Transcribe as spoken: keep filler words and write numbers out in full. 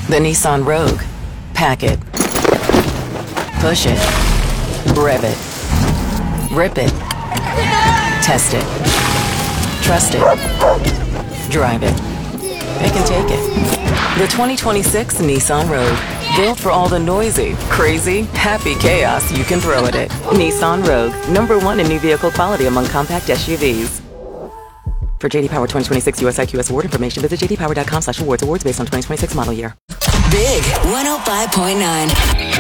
The Nissan Rogue. Pack it. Push it. Rev it. Rip it. Test it. Trust it. Drive it. It can take it. The twenty twenty-six Nissan Rogue. Built for all the noisy, crazy, happy chaos you can throw at it. Nissan Rogue. Number one in new vehicle quality among compact S U Vs. For J D Power twenty twenty-six U S I Q S award information, visit j d power dot com slash awards. Awards based on twenty twenty-six model year. Big one oh five point nine.